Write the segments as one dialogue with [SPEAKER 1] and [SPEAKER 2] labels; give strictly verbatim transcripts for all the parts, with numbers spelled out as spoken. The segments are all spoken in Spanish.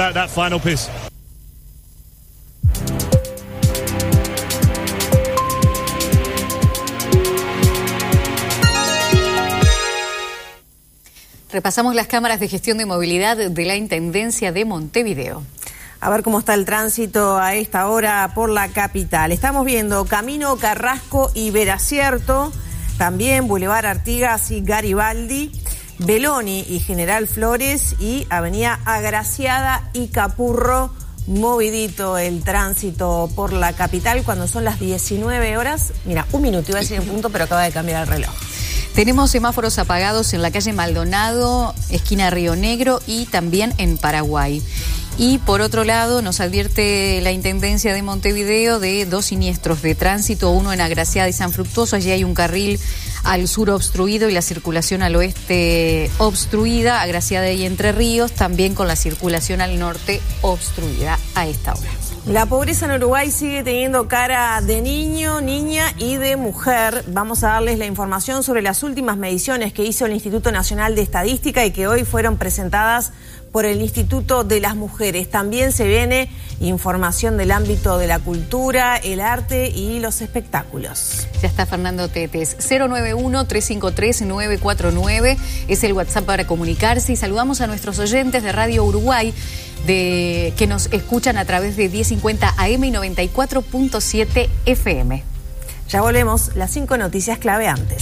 [SPEAKER 1] that, that final piece.
[SPEAKER 2] Repasamos las cámaras de gestión de movilidad de la Intendencia de Montevideo.
[SPEAKER 3] A ver cómo está el tránsito a esta hora por la capital. Estamos viendo Camino Carrasco y Veracierto, también Boulevard Artigas y Garibaldi, Beloni y General Flores y Avenida Agraciada y Capurro. Movidito el tránsito por la capital cuando son las diecinueve horas. Mira, un minuto, iba a decir un punto, pero acaba de cambiar el reloj.
[SPEAKER 2] Tenemos semáforos apagados en la calle Maldonado, esquina Río Negro y también en Paraguay. Y por otro lado, nos advierte la Intendencia de Montevideo de dos siniestros de tránsito, uno en Agraciada y San Fructuoso. Allí hay un carril al sur obstruido y la circulación al oeste obstruida, Agraciada y Entre Ríos, también con la circulación al norte obstruida a esta hora.
[SPEAKER 3] La pobreza en Uruguay sigue teniendo cara de niño, niña y de mujer. Vamos a darles la información sobre las últimas mediciones que hizo el Instituto Nacional de Estadística y que hoy fueron presentadas por el Instituto de las Mujeres. También se viene información del ámbito de la cultura, el arte y los espectáculos.
[SPEAKER 2] Ya está Fernando Tetes. cero nueve uno, tres cinco tres, nueve cuatro nueve es el WhatsApp para comunicarse. Y saludamos a nuestros oyentes de Radio Uruguay de que nos escuchan a través de diez cincuenta A M y noventa y cuatro punto siete F M.
[SPEAKER 3] Ya volvemos, las cinco noticias clave antes.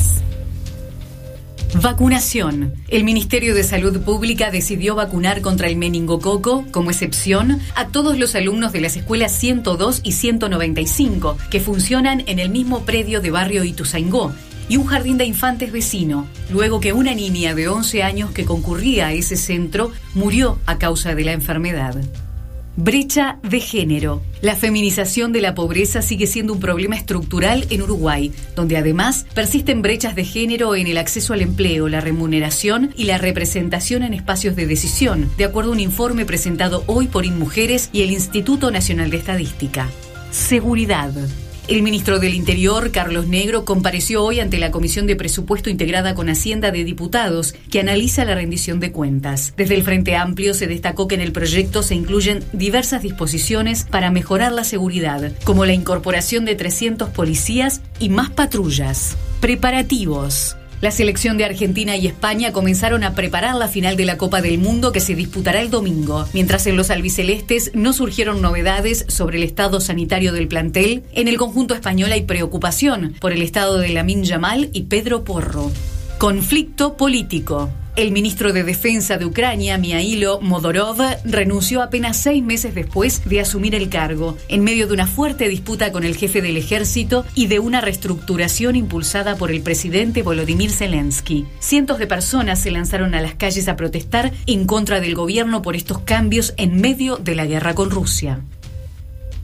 [SPEAKER 4] Vacunación. El Ministerio de Salud Pública decidió vacunar contra el meningococo, como excepción, a todos los alumnos de las escuelas ciento dos y ciento noventa y cinco, que funcionan en el mismo predio de barrio Ituzaingó, y un jardín de infantes vecino, luego que una niña de once años que concurría a ese centro murió a causa de la enfermedad. Brecha de género. La feminización de la pobreza sigue siendo un problema estructural en Uruguay, donde además persisten brechas de género en el acceso al empleo, la remuneración y la representación en espacios de decisión, de acuerdo a un informe presentado hoy por InMujeres y el Instituto Nacional de Estadística. Seguridad. El ministro del Interior, Carlos Negro, compareció hoy ante la Comisión de Presupuesto integrada con Hacienda de Diputados, que analiza la rendición de cuentas. Desde el Frente Amplio se destacó que en el proyecto se incluyen diversas disposiciones para mejorar la seguridad, como la incorporación de trescientos policías y más patrullas. Preparativos. La selección de Argentina y España comenzaron a preparar la final de la Copa del Mundo que se disputará el domingo, mientras en los albicelestes no surgieron novedades sobre el estado sanitario del plantel. En el conjunto español hay preocupación por el estado de Lamine Yamal y Pedro Porro. Conflicto político. El ministro de Defensa de Ucrania, Mihailo Modorov, renunció apenas seis meses después de asumir el cargo, en medio de una fuerte disputa con el jefe del ejército y de una reestructuración impulsada por el presidente Volodymyr Zelensky. Cientos de personas se lanzaron a las calles a protestar en contra del gobierno por estos cambios en medio de la guerra con Rusia.